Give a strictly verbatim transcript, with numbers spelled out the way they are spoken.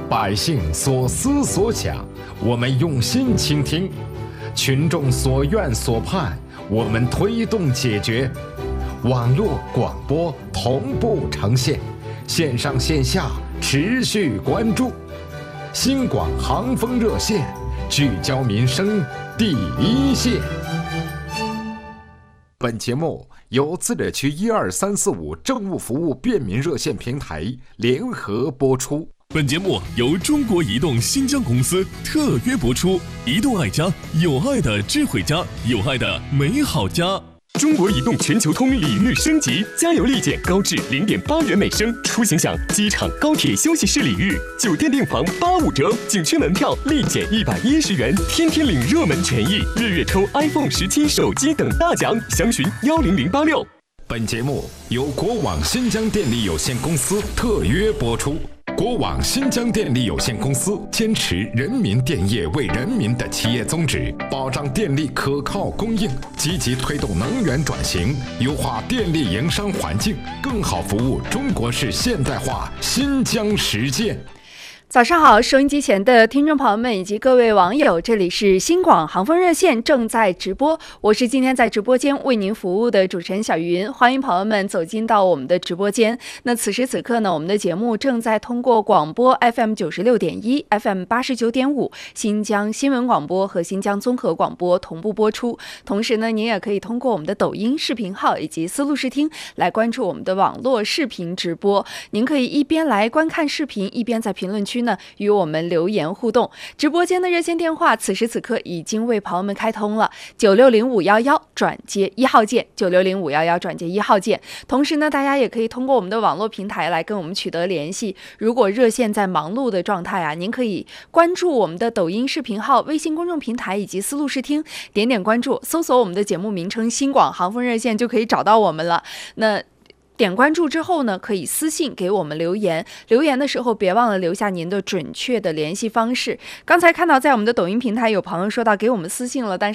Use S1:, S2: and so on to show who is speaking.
S1: 百姓所思所想，我们用心倾听；群众所愿所盼，我们推动解决。网络广播同步呈现，线上线下持续关注。新广航风热线，聚焦民生第一线。本节目由自治区一二三四五政务服务便民热线平台联合播出。
S2: 本节目由中国移动新疆公司特约播出。移动爱家，有爱的智慧家，有爱的美好家。
S3: 中国移动全球通礼遇升级，加油立减高至零点八元每升，出行享机场、高铁休息室礼遇，酒店订房八五折，景区门票立减一百一十元，天天领热门权益，日月抽 iPhone 十七手机等大奖，详询幺零零八六。
S1: 本节目由国网新疆电力有限公司特约播出。国网新疆电力有限公司坚持人民电业为人民的企业宗旨，保障电力可靠供应，积极推动能源转型，优化电力营商环境，更好服务中国式现代化新疆实践。
S4: 早上好，收音机前的听众朋友们以及各位网友，这里是新广航风热线正在直播，我是今天在直播间为您服务的主持人小云，欢迎朋友们走进到我们的直播间。那此时此刻呢，我们的节目正在通过广播 F M 九十六点一、F M 八十九点五、新疆新闻广播和新疆综合广播同步播出。同时呢，您也可以通过我们的抖音视频号以及思路视听来关注我们的网络视频直播。您可以一边来观看视频，一边在评论区呢与我们留言互动。直播间的热线电话此时此刻已经为朋友们开通了九六零五一一转接一号键，九六零五一一转接一号键。同时呢，大家也可以通过我们的网络平台来跟我们取得联系。如果热线在忙碌的状态啊，您可以关注我们的抖音视频号、微信公众平台以及思路视听，点点关注，搜索我们的节目名称新广航风热线就可以找到我们了。那点关注之后呢，可以私信给我们留言，留言的时候别忘了留下您的准确的联系方式。刚才看到在我们的抖音平台有朋友说到给我们私信了，但是